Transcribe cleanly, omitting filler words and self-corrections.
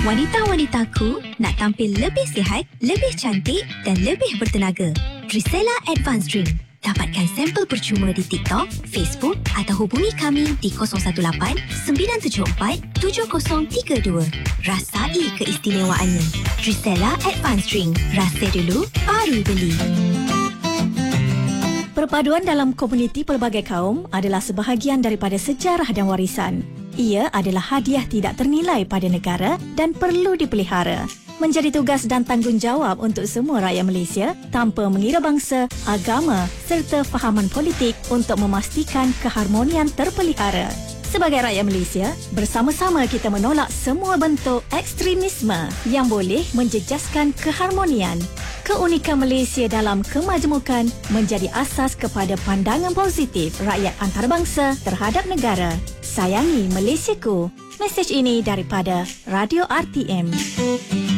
Wanita-wanitaku nak tampil lebih sihat, lebih cantik dan lebih bertenaga. Trisela Advanced Drink. Dapatkan sampel percuma di TikTok, Facebook atau hubungi kami di 018-974-7032. Rasai keistimewaannya. Trisela Advanced Drink. Rasa dulu, baru beli. Perpaduan dalam komuniti pelbagai kaum adalah sebahagian daripada sejarah dan warisan. Ia adalah hadiah tidak ternilai pada negara dan perlu dipelihara. Menjadi tugas dan tanggungjawab untuk semua rakyat Malaysia tanpa mengira bangsa, agama serta fahaman politik untuk memastikan keharmonian terpelihara. Sebagai rakyat Malaysia, bersama-sama kita menolak semua bentuk ekstremisme yang boleh menjejaskan keharmonian. Keunikan Malaysia dalam kemajemukan menjadi asas kepada pandangan positif rakyat antarabangsa terhadap negara. Sayangi Malaysiaku. Mesej ini daripada Radio RTM.